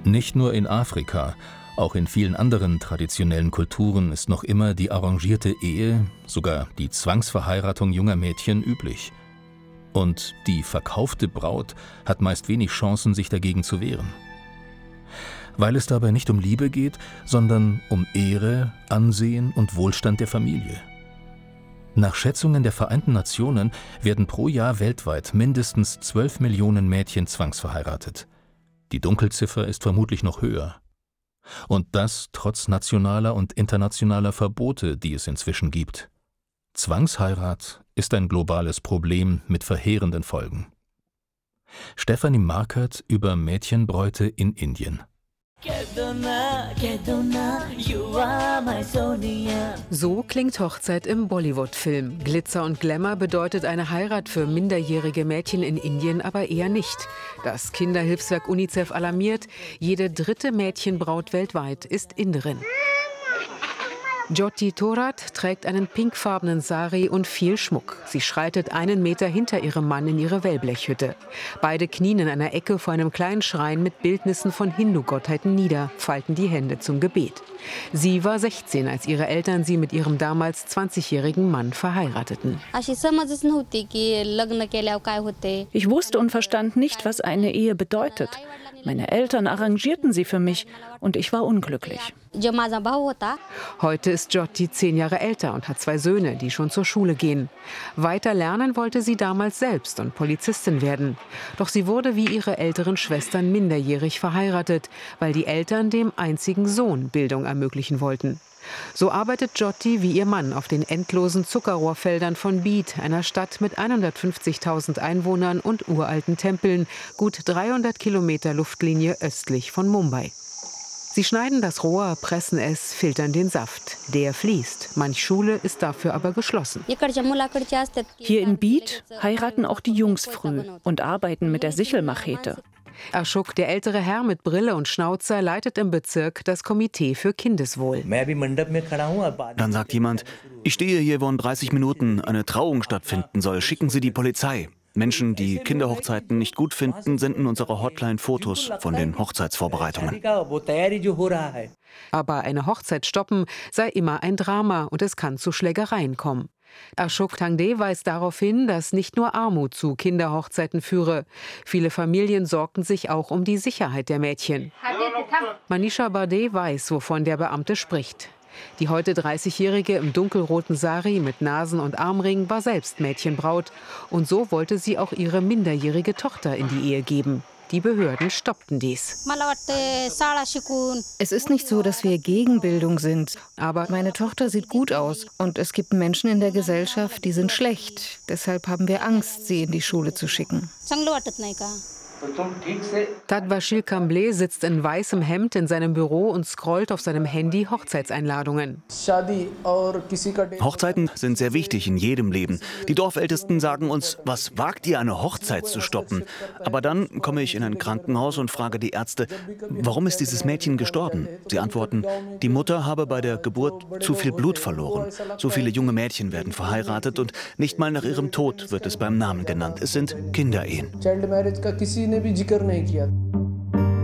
Nicht nur in Afrika, auch in vielen anderen traditionellen Kulturen ist noch immer die arrangierte Ehe, sogar die Zwangsverheiratung junger Mädchen üblich. Und die verkaufte Braut hat meist wenig Chancen, sich dagegen zu wehren. Weil es dabei nicht um Liebe geht, sondern um Ehre, Ansehen und Wohlstand der Familie. Nach Schätzungen der Vereinten Nationen werden pro Jahr weltweit mindestens 12 Millionen Mädchen zwangsverheiratet. Die Dunkelziffer ist vermutlich noch höher. Und das trotz nationaler und internationaler Verbote, die es inzwischen gibt. Zwangsheirat ist ein globales Problem mit verheerenden Folgen. Stefanie Markert über Mädchenbräute in Indien. So klingt Hochzeit im Bollywood-Film. Glitzer und Glamour bedeutet eine Heirat für minderjährige Mädchen in Indien aber eher nicht. Das Kinderhilfswerk UNICEF alarmiert, jede dritte Mädchenbraut weltweit ist Inderin. Jyoti Thorat trägt einen pinkfarbenen Sari und viel Schmuck. Sie schreitet 1 Meter hinter ihrem Mann in ihre Wellblechhütte. Beide knien in einer Ecke vor einem kleinen Schrein mit Bildnissen von Hindu-Gottheiten nieder, falten die Hände zum Gebet. Sie war 16, als ihre Eltern sie mit ihrem damals 20-jährigen Mann verheirateten. Ich wusste und verstand nicht, was eine Ehe bedeutet. Meine Eltern arrangierten sie für mich und ich war unglücklich. Heute ist Jyoti 10 Jahre älter und hat 2 Söhne, die schon zur Schule gehen. Weiter lernen wollte sie damals selbst und Polizistin werden. Doch sie wurde wie ihre älteren Schwestern minderjährig verheiratet, weil die Eltern dem einzigen Sohn Bildung ermöglichen wollten. So arbeitet Jyoti wie ihr Mann auf den endlosen Zuckerrohrfeldern von Beed, einer Stadt mit 150.000 Einwohnern und uralten Tempeln, gut 300 Kilometer Luftlinie östlich von Mumbai. Sie schneiden das Rohr, pressen es, filtern den Saft. Der fließt. Manch Schule ist dafür aber geschlossen. Hier in Beed heiraten auch die Jungs früh und arbeiten mit der Sichelmachete. Ashok, der ältere Herr mit Brille und Schnauzer, leitet im Bezirk das Komitee für Kindeswohl. Dann sagt jemand, ich stehe hier, wo in 30 Minuten eine Trauung stattfinden soll. Schicken Sie die Polizei. Menschen, die Kinderhochzeiten nicht gut finden, senden unserer Hotline Fotos von den Hochzeitsvorbereitungen. Aber eine Hochzeit stoppen sei immer ein Drama und es kann zu Schlägereien kommen. Ashok Tangde weist darauf hin, dass nicht nur Armut zu Kinderhochzeiten führe. Viele Familien sorgten sich auch um die Sicherheit der Mädchen. Manisha Bade weiß, wovon der Beamte spricht. Die heute 30-Jährige im dunkelroten Sari mit Nasen- und Armring war selbst Mädchenbraut. Und so wollte sie auch ihre minderjährige Tochter in die Ehe geben. Die Behörden stoppten dies. Es ist nicht so, dass wir gegen Bildung sind. Aber meine Tochter sieht gut aus. Und es gibt Menschen in der Gesellschaft, die sind schlecht. Deshalb haben wir Angst, sie in die Schule zu schicken. Tadvashil Kamble sitzt in weißem Hemd in seinem Büro und scrollt auf seinem Handy Hochzeitseinladungen. Hochzeiten sind sehr wichtig in jedem Leben. Die Dorfältesten sagen uns, was wagt ihr, eine Hochzeit zu stoppen? Aber dann komme ich in ein Krankenhaus und frage die Ärzte, warum ist dieses Mädchen gestorben? Sie antworten, die Mutter habe bei der Geburt zu viel Blut verloren. So viele junge Mädchen werden verheiratet und nicht mal nach ihrem Tod wird es beim Namen genannt. Es sind Kinderehen. Child marriage का किसी ने भी जिक्र नहीं किया।